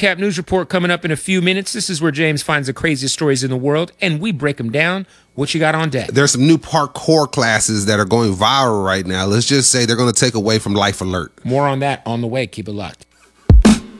Nightcap News Report coming up in a few minutes. This is where James finds the craziest stories in the world, and we break them down. What you got on deck? There's some new parkour classes that are going viral right now. Let's just say they're going to take away from Life Alert. More on that on the way. Keep it locked.